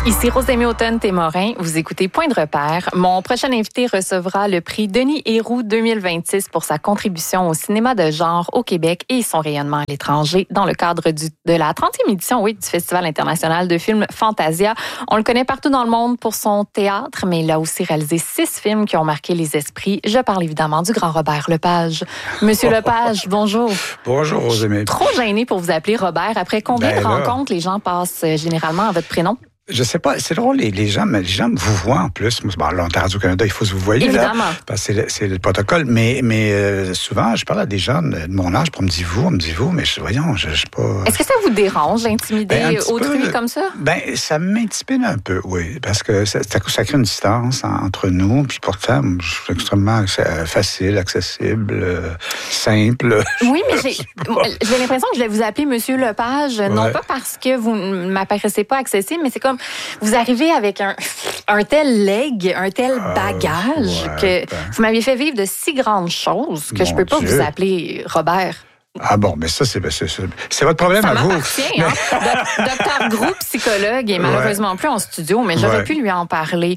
Ici Rosemée Automne-Témorin, vous écoutez Point de repère. Mon prochain invité recevra le prix Denis Héroux 2026 pour sa contribution au cinéma de genre au Québec et son rayonnement à l'étranger dans le cadre de la 30e édition du Festival international de films Fantasia. On le connaît partout dans le monde pour son théâtre, mais il a aussi réalisé 6 films qui ont marqué les esprits. Je parle évidemment du grand Robert Lepage. Monsieur Lepage, bonjour. Bonjour Rosemée. Trop gêné pour vous appeler Robert. Après combien de rencontres les gens passent généralement à votre prénom? Je sais pas, c'est drôle, les gens me vous voient en plus. Bon, là, on est à Radio-Canada, il faut se vous voyez. Évidemment. Là, parce que c'est le protocole. Mais souvent, je parle à des gens de mon âge, pour me dire vous, mais voyons, je sais pas. Est-ce que ça vous dérange d'intimider autrui comme ça? Ça m'intimide un peu, oui. Parce que ça crée une distance entre nous. Puis pourtant, je suis extrêmement facile, accessible, simple. Oui, mais j'ai l'impression que je vais vous appeler Monsieur Lepage, non pas parce que vous ne m'apparaissez pas accessible, mais c'est comme vous arrivez avec un tel legs, un tel bagage que vous m'aviez fait vivre de si grandes choses que je peux pas vous appeler Robert. Ah bon, mais ça, c'est votre problème à vous. Ça m'appartient, hein? Docteur Groux, psychologue, et malheureusement plus en studio, mais j'aurais pu lui en parler.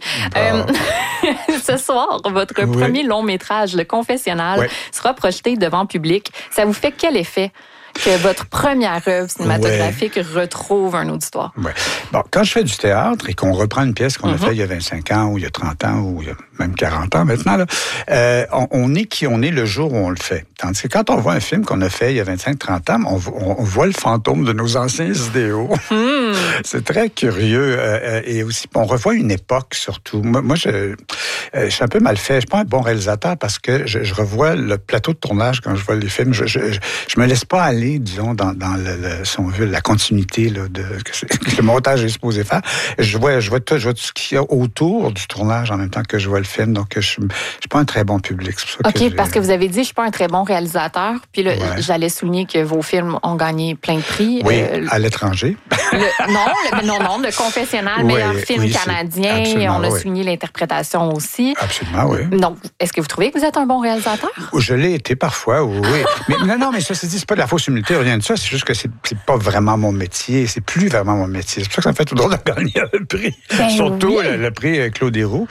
Ce soir, votre premier long-métrage, Le Confessionnal, sera projeté devant public. Ça vous fait quel effet que votre première œuvre cinématographique retrouve un auditoire? Bon, quand je fais du théâtre et qu'on reprend une pièce qu'on a faite il y a 25 ans, ou il y a 30 ans, ou il y a même 40 ans maintenant, là, on est qui on est le jour où on le fait. Tandis que quand on voit un film qu'on a fait il y a 25-30 ans, on voit le fantôme de nos anciens idéaux. C'est très curieux. Et aussi, on revoit une époque, surtout. Moi je suis un peu mal fait. Je suis pas un bon réalisateur parce que je revois le plateau de tournage quand je vois les films. Je me laisse pas aller, disons, dans si on veut, la continuité là, que le montage est supposé faire. Je vois tout ce qu'il y a autour du tournage en même temps que je vois le film. Donc, je suis pas un très bon public. C'est pour ça parce que vous avez dit, je suis pas un très bon réalisateur. Puis là, j'allais souligner que vos films ont gagné plein de prix. Oui, à l'étranger. Non, Le Confessionnal, meilleur film canadien. On a souligné l'interprétation aussi. Absolument, oui. Donc, est-ce que vous trouvez que vous êtes un bon réalisateur? Je l'ai été parfois, oui. Mais non, mais ça, c'est pas de la fausse humilité, rien de ça. C'est juste que c'est pas vraiment mon métier. C'est plus vraiment mon métier. C'est pour ça que ça me fait tout drôle de gagner le prix. Surtout le prix Claude Héroux.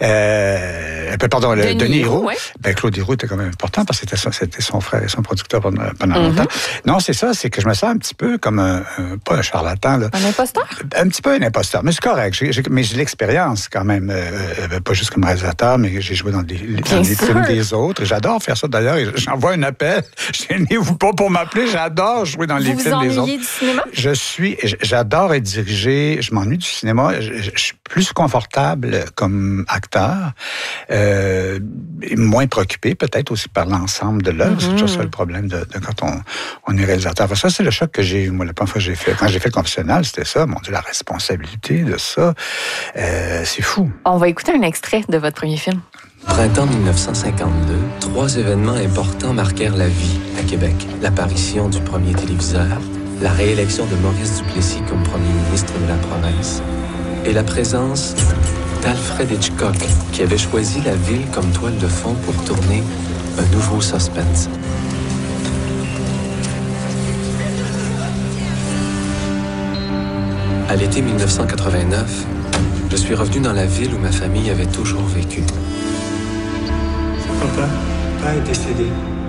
Denis Héroux. Claude Héroux était quand même important parce que c'était son frère et son producteur pendant longtemps. Non, c'est ça, c'est que je me sens un petit peu comme pas un charlatan. Là. Un imposteur? Un petit peu un imposteur, mais c'est correct. Mais j'ai l'expérience quand même, pas juste comme réalisateur, mais j'ai joué dans des films des autres. Et j'adore faire ça d'ailleurs. J'envoie un appel. Gênez-vous pas pour m'appeler. J'adore jouer dans les films des autres. Vous ennuyez du cinéma? J'adore être dirigé. Je m'ennuie du cinéma. Je suis plus confortable comme acteur, moins préoccupé peut-être aussi par l'ensemble de l'œuvre. C'est toujours ça le problème de quand on est réalisateur. Enfin, ça, c'est le choc que j'ai eu. Moi, la première fois que quand j'ai fait le Confessionnal, c'était ça. Mon Dieu, la responsabilité de ça, c'est fou. On va écouter un extrait de votre premier film. Printemps 1952, 3 événements importants marquèrent la vie à Québec. L'apparition du premier téléviseur, la réélection de Maurice Duplessis comme premier ministre de la province et la présence d'Alfred Hitchcock, qui avait choisi la ville comme toile de fond pour tourner un nouveau suspense. À l'été 1989, je suis revenu dans la ville où ma famille avait toujours vécu. Papa est décédé.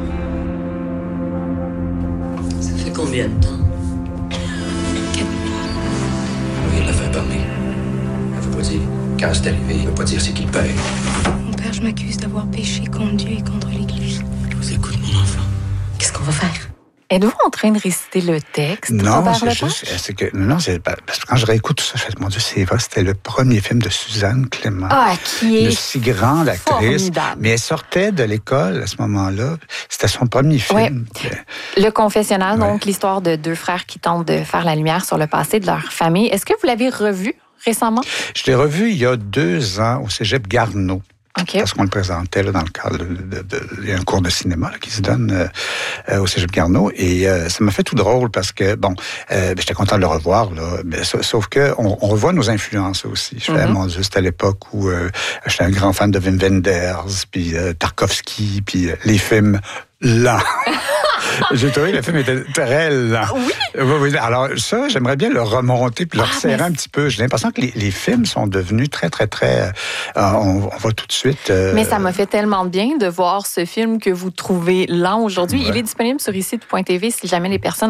Ça fait combien de temps? 4 mois. Oui, elle a fait parler. Elle veut pas dire quand c'est arrivé, elle veut pas dire c'est qui paye. Mon père, je m'accuse d'avoir péché contre Dieu et contre l'Église. Je vous écoute, mon enfant. Qu'est-ce qu'on va faire? Êtes-vous en train de réciter le texte? Non, c'est parce que quand je réécoute tout ça, je fais, mon Dieu, c'est vrai, c'était le premier film de Suzanne Clément. Qui est une si grande actrice. Formidable. Mais elle sortait de l'école à ce moment-là. C'était son premier film. Le Confessionnal, donc l'histoire de 2 frères qui tentent de faire la lumière sur le passé de leur famille. Est-ce que vous l'avez revu récemment? Je l'ai revu il y a 2 ans au Cégep Garneau. Okay. Parce qu'on le présentait là, dans le cadre il y a un cours de cinéma là, qui se donne au Cégep Garneau. Et ça m'a fait tout drôle parce que, j'étais content de le revoir, là, mais, sauf que on revoit nos influences aussi. Je fais, mon Dieu, c'était à l'époque où j'étais un grand fan de Wim Wenders, puis Tarkovsky, puis les films lents. J'ai trouvé que le film était très lent. Oui? Oui. Alors ça, j'aimerais bien le remonter puis le resserrer un petit peu. J'ai l'impression que les films sont devenus très, très, très... on va tout de suite... Mais ça m'a fait tellement bien de voir ce film que vous trouvez lent aujourd'hui. Ouais. Il est disponible sur ici.tv si jamais les personnes